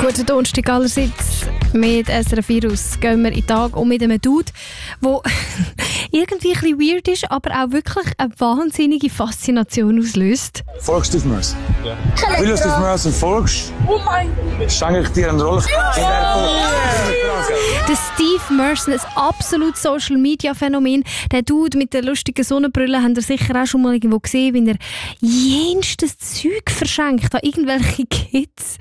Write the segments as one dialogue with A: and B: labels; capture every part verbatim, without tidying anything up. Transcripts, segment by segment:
A: Guten Donnerstag allerseits. Mit S R F Virus gehen wir in den Tag und mit einem Dude, der irgendwie ein bisschen weird ist, aber auch wirklich eine wahnsinnige Faszination auslöst.
B: Folgst du Steve Merson? Ja. Weil du Steve Merson folgst, oh mein Gott, schenke ich dir eine Rolle in der Folge.
A: Der Steve Merson, ein absolutes Social-Media-Phänomen. Der Dude mit der lustigen Sonnenbrille, habt ihr sicher auch schon mal irgendwo gesehen, wie er jenstes Zeug verschenkt an irgendwelche Kids.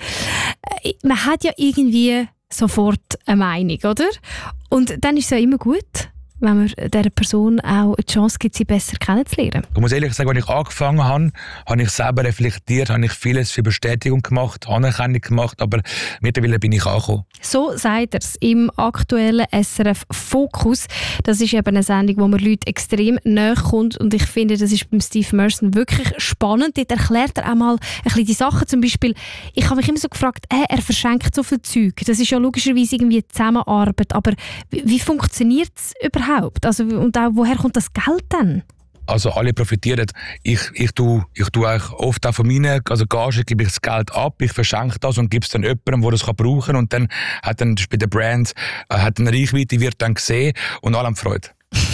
A: Man hat ja irgendwie sofort eine Meinung, oder? Und dann ist es ja immer gut, wenn man dieser Person auch eine Chance gibt, sie besser kennenzulernen.
C: Ich muss ehrlich sagen, als ich angefangen habe, habe ich selber reflektiert, habe ich vieles für Bestätigung gemacht, Anerkennung gemacht, aber mittlerweile bin ich angekommen.
A: So sagt er es im aktuellen S R F Fokus. Das ist eben eine Sendung, wo man Leute extrem nahe kommt und ich finde, das ist beim Steve Merson wirklich spannend. Dort erklärt er auch mal ein bisschen die Sachen. Zum Beispiel, ich habe mich immer so gefragt, hey, er verschenkt so viel Zeug. Das ist ja logischerweise irgendwie Zusammenarbeit, aber wie, wie funktioniert es überhaupt? Also, und auch, woher kommt das Geld dann?
C: Also alle profitieren. Ich, ich tue, ich tue eigentlich oft auch von meinen, also Gage gebe ich das Geld ab, ich verschenke das und gebe es dann jemandem, der das brauchen kann. Und dann hat dann bei der Brand äh, hat eine Reichweite, wird dann gesehen und alle haben Freude.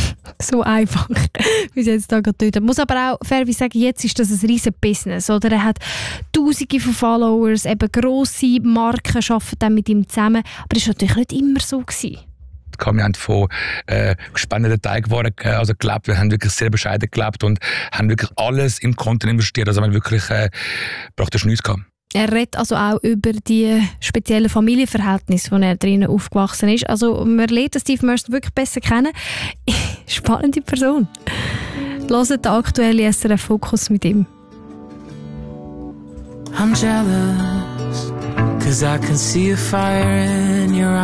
A: So einfach, wie es jetzt da gerade tut. Ich muss aber auch fairerweise sagen, jetzt ist das ein riesen Business. Oder? Er hat Tausende von Followers, eben grosse Marken arbeiten dann mit ihm zusammen. Aber das war natürlich nicht immer so gewesen.
C: Wir haben von äh, gespendeten Teigwaren also gelebt. Wir haben wirklich sehr bescheiden gelebt und haben wirklich alles im Content investiert. Also wir haben wirklich äh, praktisch nichts gehabt.
A: Er redet also auch über die speziellen Familienverhältnisse, in er drinnen aufgewachsen ist. Also man lernt Steve Merson wirklich besser kennen. Spannende Person. Hört den aktuellen S R F Fokus mit ihm.
D: I'm jealous, 'cause I can see a fire in your